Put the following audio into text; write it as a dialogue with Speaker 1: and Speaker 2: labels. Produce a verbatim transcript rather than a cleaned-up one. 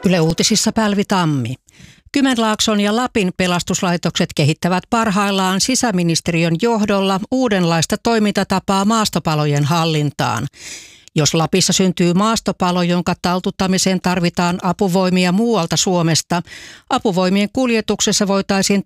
Speaker 1: Yle Uutisissa Pälvi Tammi. Kymenlaakson ja Lapin pelastuslaitokset kehittävät parhaillaan sisäministeriön johdolla uudenlaista toimintatapaa maastopalojen hallintaan. Jos Lapissa syntyy maastopalo, jonka taltuttamiseen tarvitaan apuvoimia muualta Suomesta, apuvoimien kuljetuksessa voitaisiin